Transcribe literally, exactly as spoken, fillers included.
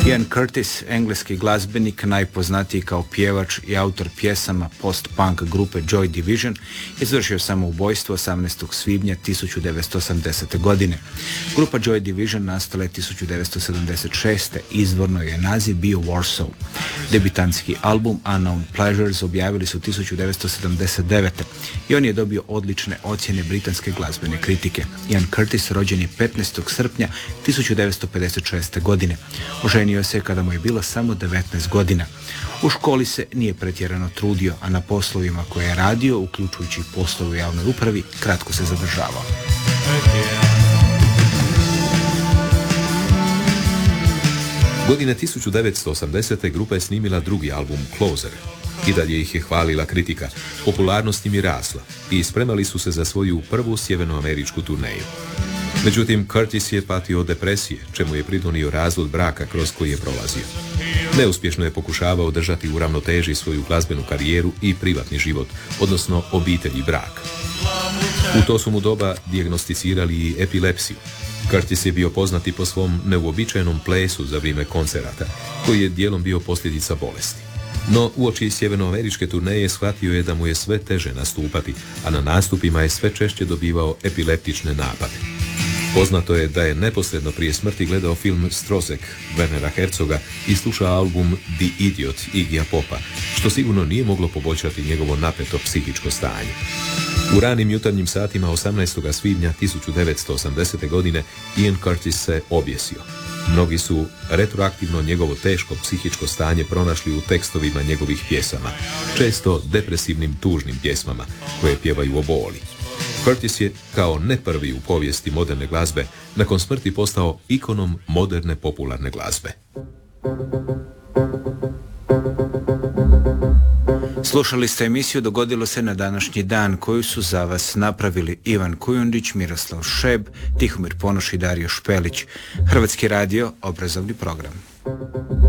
Ian Curtis, engleski glazbenik, najpoznatiji kao pjevač i autor pjesama post-punk grupe Joy Division, izvršio samoubojstvo osamnaestog svibnja tisuću devetsto osamdesete. godine. Grupa Joy Division nastala je tisuću devetsto sedamdeset šeste. Izvorno je naziv bio Warsaw. Debitantski album Unknown Pleasures objavili su tisuću devetsto sedamdeset devete. i on je dobio odlične ocjene britanske glazbene kritike. Ian Curtis rođen je petnaestog srpnja tisuću devetsto pedeset šeste. godine. Oženio se kada mu je bilo samo devetnaest godina. U školi se nije pretjerano trudio, a na poslovima koje je radio, uključujući poslove u javnoj upravi, kratko se zadržavao. Godine tisuću devetsto osamdesete. grupa je snimila drugi album Closer. I dalje ih je hvalila kritika, popularnost im je rasla i spremali su se za svoju prvu sjevernoameričku turneju. Međutim, Curtis je patio od depresije, čemu je pridonio razvod braka kroz koji je prolazio. Neuspješno je pokušavao držati u ravnoteži svoju glazbenu karijeru i privatni život, odnosno obitelj i brak. U to su mu doba dijagnosticirali i epilepsiju. Curtis je bio poznati po svom neuobičajenom plesu za vrijeme koncerata, koji je dijelom bio posljedica bolesti. No, uoči sjevernoameričke turneje shvatio je da mu je sve teže nastupati, a na nastupima je sve češće dobivao epileptične napade. Poznato je da je neposredno prije smrti gledao film Strozek Wernera Herzoga i slušao album The Idiot Iggyja Popa, što sigurno nije moglo poboljšati njegovo napeto psihičko stanje. U ranim jutarnjim satima osamnaestog svibnja tisuću devetsto osamdesete. godine Ian Curtis se objesio. Mnogi su retroaktivno njegovo teško psihičko stanje pronašli u tekstovima njegovih pjesama, često depresivnim tužnim pjesmama koje pjevaju o boli. Curtis je, kao ne prvi u povijesti moderne glazbe, nakon smrti postao ikonom moderne popularne glazbe. Slušali ste emisiju Dogodilo se na današnji dan, koju su za vas napravili Ivan Kujundić, Miroslav Šeb, Tihomir Ponoš i Dario Špelić. Hrvatski radio, obrazovni program.